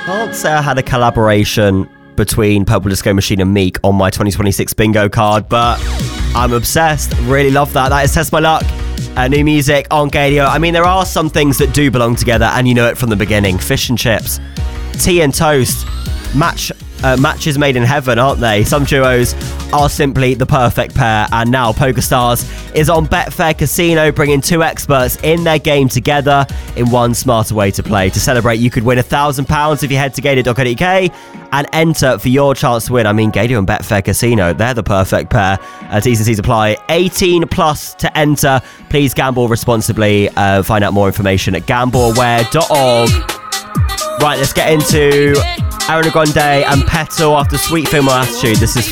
Can't say I had a collaboration between Purple Disco Machine and Meek on my 2026 bingo card, but I'm obsessed. Really love that. That is Test My Luck. New music on Gadio. I mean, there are some things that do belong together, and you know it from the beginning. Fish and chips, tea and toast, matches made in heaven, aren't they? Some duos are simply the perfect pair, and now PokerStars is on Betfair Casino, bringing two experts in their game together in one smarter way to play. To celebrate, you could win £1,000 if you head to gadio.co.uk and enter for your chance to win. I mean, Gadio and Betfair Casino, they're the perfect pair. T's and C's apply. 18 plus to enter. Please gamble responsibly. Find out more information at gambleaware.org. Right, let's get into Ariana Grande and Petal after Sweet Female Attitude. This is